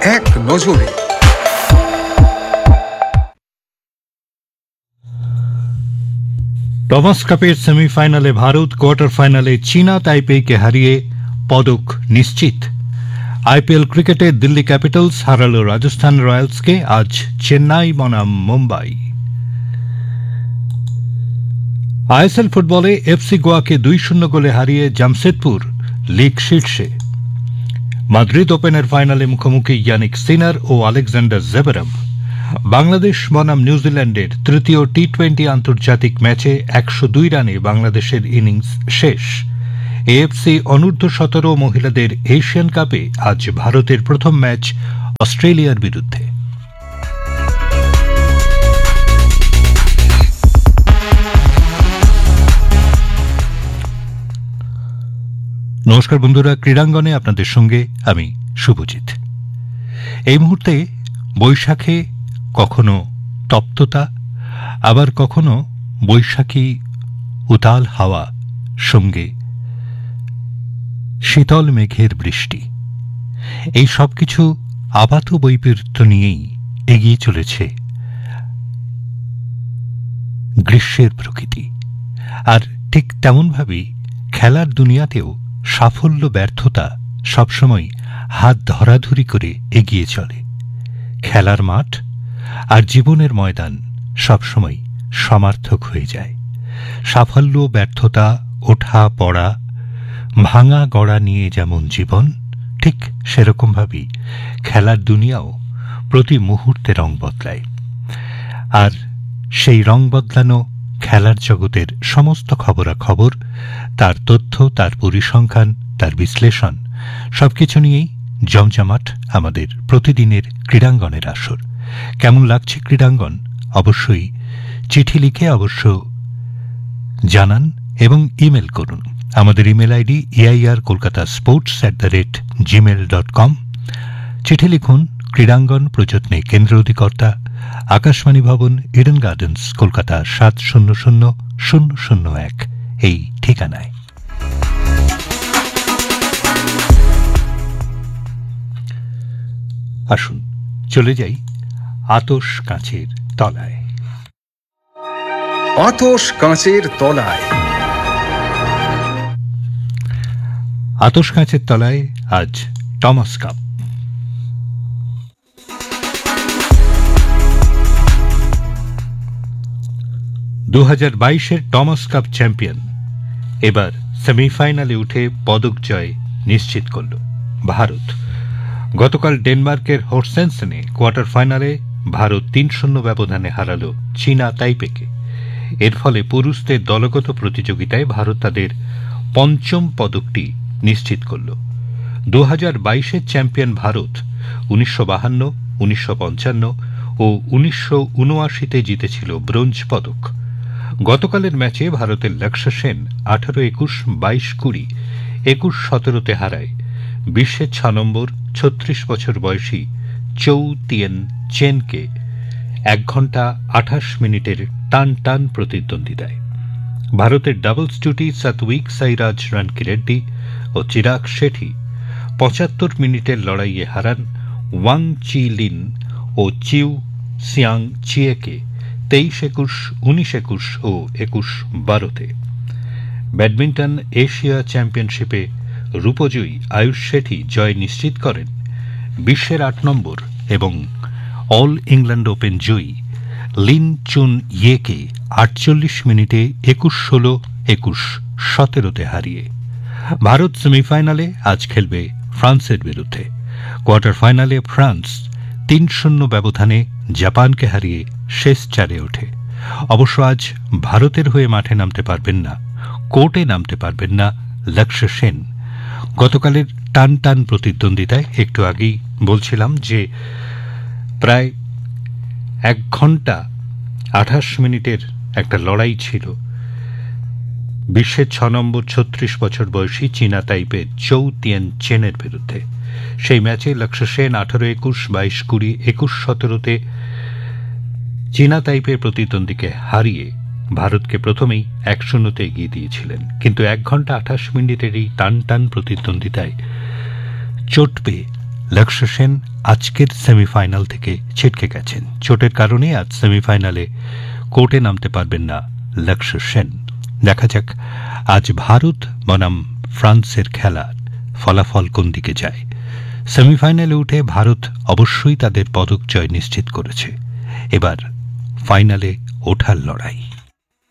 এক নজরে। টমাস কাপের সেমিফাইনালে ভারত, কোয়ার্টার ফাইনালে চীনা তাইপেইকে হারিয়ে পদক নিশ্চিত। আইপিএল ক্রিকেটে দিল্লি ক্যাপিটালস হারাল রাজস্থান রয়্যালসকে, আজ চেন্নাই বনাম মুম্বাই। আইএসএল ফুটবলে এফসি গোয়াকে 2-0 গোলে হারিয়ে জামশেদপুর লিগ শীর্ষে। মাদ্রিদ ওপেনের ফাইনালে মুখোমুখি ইয়ানিক সিনার ও আলেকজান্ডার জেভেরভ। বাংলাদেশ বনাম নিউজিল্যান্ডের তৃতীয় টি-20 আন্তর্জাতিক ম্যাচে 102 রানে বাংলাদেশের ইনিংস শেষ। এএফসি অনূর্ধ্ব-17 মহিলাদের এশিয়ান কাপে আজ ভারতের প্রথম ম্যাচ অস্ট্রেলিয়ার বিরুদ্ধে। নমস্কার বন্ধুরা, ক্রীড়াঙ্গনে আপনাদের সঙ্গে আমি শুভজিৎ। এই মুহূর্তে বৈশাখে কখনো তপ্ততা, আবার কখনো বৈশাখী উতাল হাওয়া, সঙ্গে শীতল মেঘের বৃষ্টি, এই সব কিছু আপাত বৈপরীত্য নিয়েই এগিয়ে চলেছে গ্রীষ্মের প্রকৃতি। আর ঠিক তেমনভাবেই খেলার দুনিয়াতেও সাফল্য ব্যর্থতা সবসময় হাত ধরাধরি করে এগিয়ে চলে। খেলার মাঠ আর জীবনের ময়দান সবসময় সমার্থক হয়ে যায়। সাফল্য ব্যর্থতা, ওঠা পড়া, ভাঙা গড়া নিয়ে যেমন জীবন, ঠিক সেরকমভাবেই খেলার দুনিয়াও প্রতি মুহূর্তে রং বদলায়। আর সেই রং বদলানো খেলার জগতের সমস্ত খবরাখবর, তার তথ্য, তার পরিসংখ্যান, তার বিশ্লেষণ, সবকিছু নিয়েই জমজমাট আমাদের প্রতিদিনের ক্রীড়াঙ্গনের আসর। কেমন লাগছে ক্রীড়াঙ্গন? অবশ্যই চিঠি লিখে অবশ্য জানান এবং ইমেল করুন। আমাদের ইমেল আইডি airkolkatasports@gmail.com। চিঠি লিখুন ক্রীড়াঙ্গন, প্রযত্নে কেন্দ্র অধিকর্তা, আকাশবাণী ভবন, ইডেন গার্ডেন্স, কলকাতা 700001, এই ঠিকানায়। আসুন চলে যাই আতশ কাঁচের তলায়। আতশ কাঁচের তলায়। আতশ কাঁচের তলায় আজ Thomas cup. Thomas cup champion এবার সেমিফাইনালে উঠে পদক জয় নিশ্চিত করল ভারত। গতকাল ডেনমার্কের হোর্সেনসেনে কোয়ার্টার ফাইনালে ভারত 3-0 ব্যবধানে হারাল চীনা তাইপেকে। এর ফলে পুরুষদের দলগত প্রতিযোগিতায় ভারত তাদের পঞ্চম পদকটি নিশ্চিত করল। 2022-এর চ্যাম্পিয়ন ভারত 1952, 1955 ও 1979-তে জিতেছিল ব্রোঞ্জ পদক। গতকালের ম্যাচে ভারতের লক্ষ্য সেন 18-21, 22-20, 21-17তে হারায় বিশ্বের 6 নম্বর 36 বছর বয়সী চৌ তিয়ান চেনকে 1 ঘণ্টা 28 মিনিটের টান টান প্রতিদ্বন্দ্বিতায়। ভারতের ডাবলস জুটি সাত্বিক সাইরাজ রানকিরেড্ডি ও চিরাগ শেঠি 75 মিনিটের লড়াইয়ে হারান ওয়াং চি লিন ও চিউ সিয়াং চিয়েকে 23-21, 19-21 ও 21-12তে। ব্যাডমিন্টন এশিয়া চ্যাম্পিয়নশিপে রূপজয়ী আয়ুষ শেঠি জয় নিশ্চিত করেন বিশ্বের 8 নম্বর এবং অল ইংল্যান্ড ওপেন জয়ী লিন চুন ইয়েকে 48 মিনিটে 21-16, 21-17তে হারিয়ে। ভারত সেমিফাইনালে আজ খেলবে ফ্রান্সের বিরুদ্ধে। কোয়ার্টার ফাইনালে ফ্রান্স 3-0 ব্যবধানে জাপানকে হারিয়ে শেষ 4-এ ওঠে। অবশ্য আজ ভারতের হয়ে মাঠে নামতে পারবেন না, কোর্টে নামতে পারবেন না লক্ষ্য সেন। গতকালের টান টান প্রতিদ্বন্দ্বিতায় একটু আগেই বলছিলাম যে প্রায় 1 ঘণ্টা 28 মিনিটের একটা লড়াই ছিল বিশ্বের 6 নম্বর 36 বছর বয়সী চীনা তাইপের চৌ তিয়ান চেনের বিরুদ্ধে। সেই ম্যাচে লক্ষ্য সেন 18-21, 22-20, 21-17তে চীনা তাইপের প্রতিদ্বন্দ্বীকে হারিয়ে ভারতকে প্রথমেই 1-0তে এগিয়ে দিয়েছিলেন। কিন্তু 1 ঘণ্টা 28 মিনিটের এই টান টান প্রতিদ্বন্দ্বিতায় চোট পেয়ে লক্ষ্য সেন আজকের সেমিফাইনাল থেকে ছিটকে গেছেন। চোটের কারণে আজ সেমিফাইনালে কোর্টে নামতে পারবেন না লক্ষ্য সেন। দেখা যাক আজ ভারত বনাম ফ্রান্সের খেলার ফলাফল কোন দিকে যায়। সেমিফাইনালে উঠে ভারত অবশ্যই তাদের পদক জয় নিশ্চিত করেছে। এবার ফাইনালে ওঠার লড়াই।